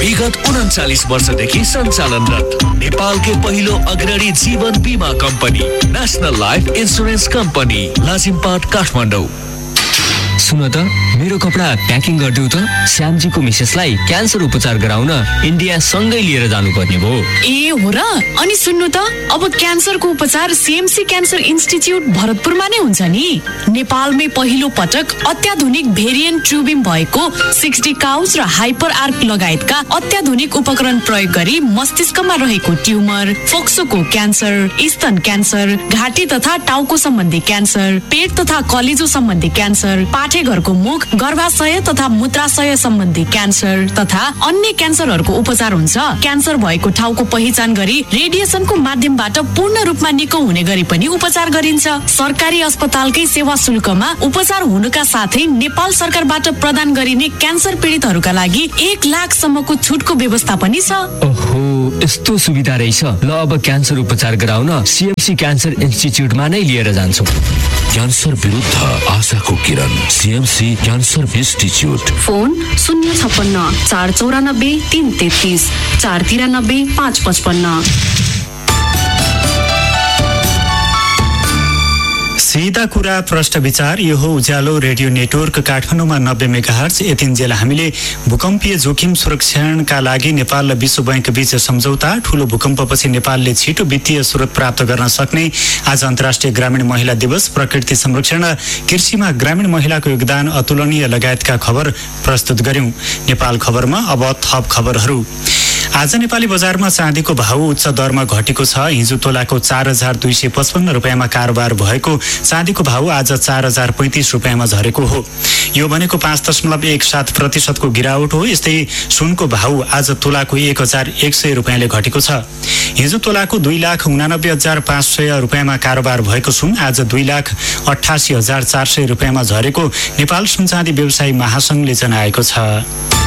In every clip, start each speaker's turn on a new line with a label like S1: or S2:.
S1: विगत 39 वर्षदेखि सञ्चालनरत नेपालकै पहिलो अग्रणी जीवन बीमा company national life insurance company Lazimpat Kathmandu.
S2: सुन त मेरो कपडा प्याकिङ गरिदेऊ त। श्यामजीको मिसेसलाई क्यान्सर उपचार गराउन इन्डिया सँगै लिएर जानुपर्ने भयो।
S3: ए हो र? अनि सुन्नु त, अब क्यान्सरको उपचार सीएमसी क्यान्सर इन्स्टिच्युट भरतपुरमा नै हुन्छ नि। नेपालमै पहिलो पटक अत्याधुनिक भेरिएन्ट ट्युबिङ भएको 60 काउच र हाइपर आर्क लगायतका अत्याधुनिक उपकरण प्रयोग गरी मस्तिष्कमा रहेको ट्युमर, फोक्सोको क्यान्सर, स्तन क्यान्सर, घाँटी तथा टाउको सम्बन्धी क्यान्सर, पेट तथा कलेजो सम्बन्धी क्यान्सर, पाठेघरको मुख, गर्भाशय तथा मूत्राशय सम्बन्धी क्यान्सर तथा अन्य क्यान्सरहरूको उपचार हुन्छ। क्यान्सर भएको ठाउँको पहिचान गरी रेडिएसनको माध्यमबाट पूर्ण रूपमा निको हुने गरी पनि उपचार गरिन्छ। सरकारी अस्पतालकै सेवा शुल्कमा उपचार हुनुका साथै नेपाल सरकारबाट प्रदान गरिने क्यान्सर पीडितहरूका लागि 1 लाखसम्मको छुटको व्यवस्था पनि छ।
S2: ओहो, यस्तो सुविधा रहेछ। ल अब क्यान्सर उपचार गराउन सीएमसी क्यान्सर इन्स्टिच्युटमा नै लिएर जान्छु।
S1: क्यान्सर विरुद्ध आशाको किरण, सीएमसी क्यान्सर इन्स्टिच्युट।
S4: फोन 056 494 333 493 555।
S5: सीधा कुरा प्रष्ट विचार। यो हो उज्यालो रेडियो नेटवर्क काठमाडौँमा 90 मेगाहर्ज। यतिन्जेल हामीले भूकम्पीय जोखिम सुरक्षणका लागि नेपाल र विश्व बैंक बीच सम्झौता, ठूलो भूकम्पपछि नेपालले छिटो वित्तीय स्रोत प्राप्त गर्न सक्ने, आज अन्तर्राष्ट्रिय ग्रामीण महिला दिवस, प्रकृति संरक्षण, कृषिमा ग्रामीण महिलाको योगदान अतुलनीय लगायतका खबर प्रस्तुत गर्यौं। नेपाल खबरमा अब थप खबरहरू। आज नेपाली बजारमा चाँदीको भाउ उच्च दरमा घटेको छ। हिजो तोलाको 4255 रुपियाँमा कारोबार भएको चाँदीको भाउ आज 4035 रुपियाँमा झरेको हो। यो भनेको 5.17% गिरावट हो। यस्तै सुनको भाउ आज तोलाको 1100 रुपियाँले घटेको छ। हिजो तोलाको 2,89,500 रुपियाँमा कारोबार भएको सुन आज 2,88,400 रुपियाँमा झरेको नेपाल सुन चाँदी व्यवसायी महासंघले जनाएको छ।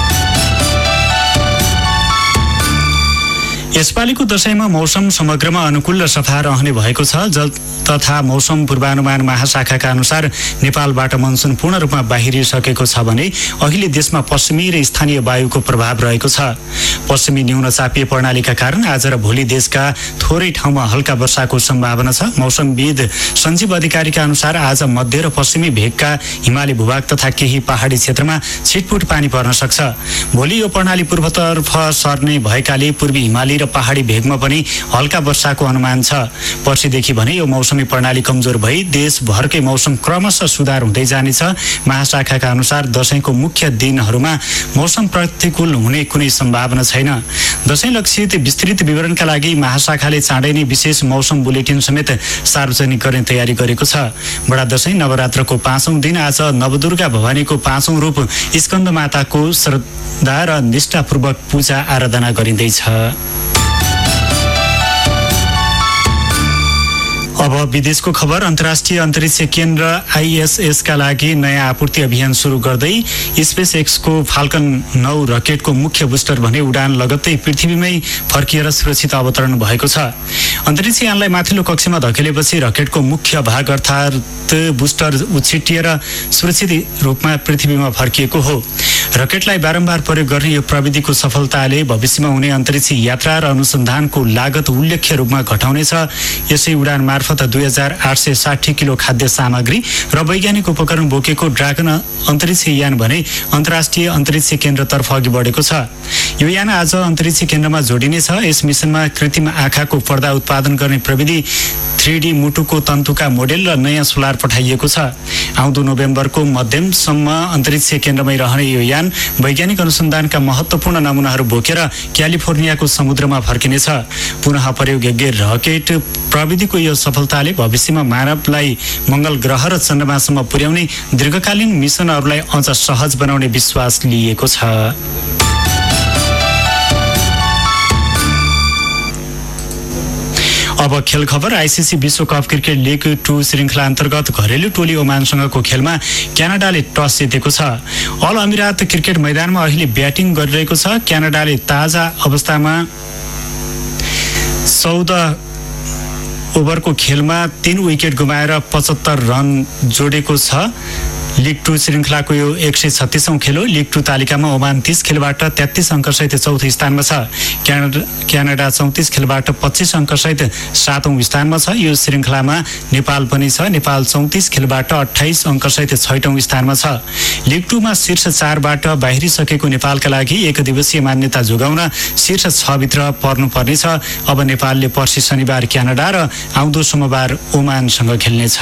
S5: यसपालिको दशैंमा मौसम समग्रमा अनुकूल र सफा रहने भएको छ। जल तथा मौसम पूर्वानुमान महाशाखाका अनुसार नेपालबाट मनसुन पूर्ण रूपमा बाहिरिसकेको छ भने अहिले देशमा पश्चिमी र स्थानीय वायुको प्रभाव रहेको छ। पश्चिमी न्यूनचापीय प्रणालीका कारण आज र भोलि देशका थोरै ठाउँमा हल्का वर्षाको सम्भावना छ। मौसमविद सञ्जीव अधिकारीका अनुसार आज मध्य र पश्चिमी भेगका हिमाली भूभाग तथा केही पहाडी क्षेत्रमा छिटपुट पानी पर्न सक्छ। भोलि यो प्रणाली पूर्वतर्फ सर्ने भएकाले पूर्वी हिमाली र पहाडी भेगमा पनि हल्का वर्षाको अनुमान छ। पर्सिदेखि भने यो मौसमी प्रणाली कमजोर भई देशभरकै मौसम क्रमशः सुधार हुँदै जानेछ। महाशाखाका अनुसार दशैंको मुख्य दिनहरूमा मौसम प्रतिकूल हुने कुनै सम्भावना छैन। दशैं लक्षित विस्तृत विवरणका लागि महाशाखाले चाँडै नै विशेष मौसम बुलेटिन समेत सार्वजनिक गर्ने तयारी गरेको छ। बडा दशैं नवरात्रको 5औं दिन आज नवदुर्गा भवानीको 5औं रूप स्कन्द माताको श्रद्धा र निष्ठापूर्वक पूजा आराधना गरिँदैछ। अब विदेशको खबर। अन्तर्राष्ट्रिय अन्तरिक्ष केन्द्र ISS का लागि नयाँ आपूर्ति अभियान सुरु गर्दै स्पेस एक्सको फाल्कन 9 रकेटको मुख्य बुस्टर भने उडान लगत्तै पृथ्वीमै फर्किएर सुरक्षित अवतरण भएको छ। अन्तरिक्ष यानलाई माथिल्लो कक्षामा धकेलेपछि रकेटको मुख्य भाग अर्थात् बुस्टर उछिटिएर सुरक्षित रूपमा पृथ्वीमा फर्किएको हो। रकेटलाई बारम्बार प्रयोग गर्ने यो प्रविधिको सफलताले भविष्यमा हुने अन्तरिक्ष यात्रा र अनुसन्धानको लागत उल्लेख्य रूपमा घटाउनेछ। यसै उडान मार्फत 2860 किलो खाद्य सामग्री र वैज्ञानिक उपकरण बोकेको ड्रागन अन्तरिक्ष यान भने अन्तर्राष्ट्रिय अन्तरिक्ष केन्द्रतर्फ अघि बढेको छ। यो यान आज अन्तरिक्ष केन्द्रमा जोडिनेछ। यस मिसनमा कृत्रिम आँखाको पर्दा उत्पादन गर्ने प्रविधि, 3D मुटुको तन्तुका मोडेल र नयाँ सोलर पठाइएको छ। आउँदो नोभेम्बरको मध्यमसम्म अन्तरिक्ष केन्द्रमै रहने यो यान वैज्ञानिक अनुसन्धानका महत्त्वपूर्ण नमुनाहरू बोकेर क्यालिफोर्नियाको समुद्रमा फर्किनेछ। पुनः प्रयोगयोग्य रकेट प्रविधिको यो सफलताले भविष्यमा मानवलाई मंगल ग्रह र चन्द्रमासम्म पुर्याउने दीर्घकालीन मिसनहरूलाई अझ सहज बनाउने विश्वास लिएको छ। अब खेल खबर। आईसीसी विश्वकप क्रिकेट लिग 2 श्रृङ्खला अन्तर्गत घरेलु टोली ओमानसँगको खेलमा क्यानाडाले टस जितेको छ। अल अमिरात क्रिकेट मैदानमा अहिले ब्याटिङ गरिरहेको छ। क्यानाडाले ताजा अवस्थामा 14 ओभरको खेलमा 3 विकेट गुमाएर 75 रन जोडेको छ लिग 2 श्रृङ्खलाको यो 136औं खेल हो। लिग 2 तालिकामा ओमान 30 खेलबाट 33 अङ्कसहित चौथो स्थानमा छ। क्यानाडा 34 खेलबाट 25 अङ्कसहित 7औं स्थानमा छ। यो श्रृङ्खलामा नेपाल पनि छ। नेपाल 34 खेलबाट 28 अङ्कसहित 6औं स्थानमा छ। लिग 2 मा शीर्ष 4बाट बाहिरिसकेको नेपालका लागि एक दिवसीय मान्यता जोगाउन शीर्ष 6 भित्र पर्नुपर्नेछ। अब नेपालले पर्सि शनिबार क्यानाडा र आउँदो सोमबार ओमानसँग खेल्नेछ।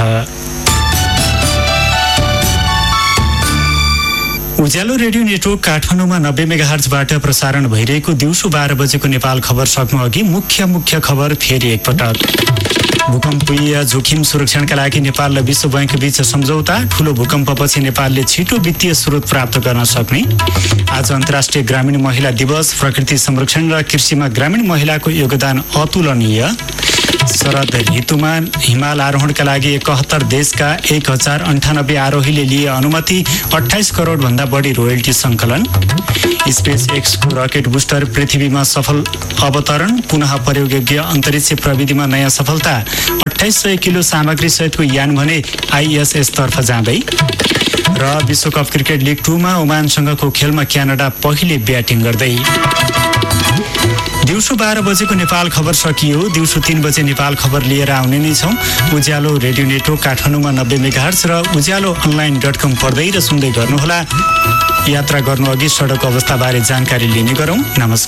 S5: उज्यालो रेडियो नेटवर्क काठमाडौँमा 90 मेगाहर्जबाट प्रसारण भइरहेको दिउँसो 12 बजेको नेपाल खबर सक्नु अघि मुख्य खबर फेरि एकपटक। भूकम्पीय जोखिम सुरक्षणका लागि नेपाल र विश्व बैंक बीच सम्झौता। ठूलो भूकम्पपछि नेपालले छिटो वित्तीय स्रोत प्राप्त गर्न सक्ने। आज अन्तर्राष्ट्रिय ग्रामीण महिला दिवस। प्रकृति संरक्षण र कृषिमा ग्रामीण महिलाको योगदान अतुलनीय। शरद ऋतुमा हिमाल आरोहणका लागि 71 देशका 1098 आरोहीले लिए अनुमति। 28 करोड भन्दा बढी रोयल्टी संकलन। स्पेस एक्सको रकेट बुस्टर पृथ्वीमा सफल अवतरण। पुनः प्रयोगयोग्य अन्तरिक्ष प्रविधिमा नयाँ सफलता। 2800 किलो सामग्री सहितको यान भने आइएसएस तर्फ जाँदै। र विश्वकप क्रिकेट लिग 2 मा ओमानसँगको खेलमा क्यानाडा पहिले ब्याटिङ गर्दै। दिउँसो 12 बजेको नेपाल खबर सकियो। दिउँसो 3 बजे नेपाल खबर लिएर आउने नै छौँ। उज्यालो रेडियो नेटवर्क काठमाडौँमा 90 मेगाहर्ज र उज्यालो अनलाइन.com पढ्दै र सुन्दै गर्नुहोला। यात्रा गर्नु अघि सडक अवस्थाबारे जानकारी लिने गरौँ। नमस्कार।